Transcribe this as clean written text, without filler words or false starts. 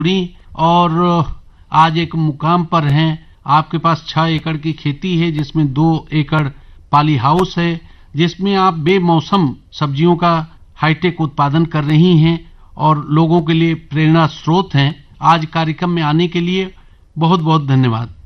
और आज एक मुकाम पर हैं। आपके पास 6 एकड़ की खेती है जिसमें 2 एकड़ पाली हाउस है, जिसमें आप बेमौसम सब्जियों का हाईटेक उत्पादन कर रही हैं और लोगों के लिए प्रेरणा स्रोत हैं। आज कार्यक्रम में आने के लिए बहुत बहुत धन्यवाद।